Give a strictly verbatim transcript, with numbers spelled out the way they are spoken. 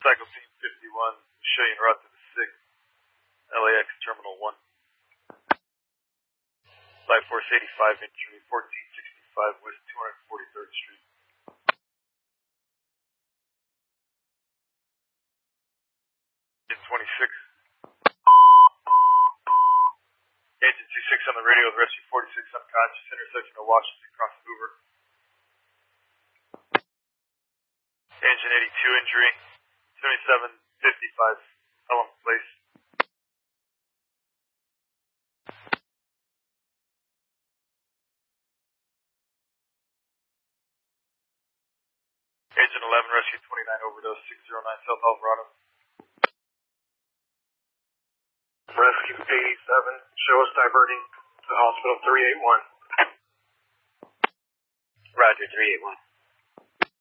Cycle Team fifty-one, show you en route to the sixth, L A X Terminal one. Life Force eighty-five injury, fourteen sixty-five West two hundred forty-third Street. Engine twenty-six. Agent two six on the radio with Rescue forty-six unconscious, intersection of Washington across Hoover. Engine eighty-two injury, seventy-seven fifty-five Pelham Place. Agent eleven, Rescue twenty-nine, overdose, six oh nine South Alvarado. Rescue eighty-seven, show us diverting to hospital three eight one. Roger, three eight one.